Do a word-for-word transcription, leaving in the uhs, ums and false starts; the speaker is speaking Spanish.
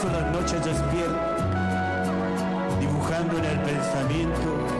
paso las noches despierto, dibujando en el pensamiento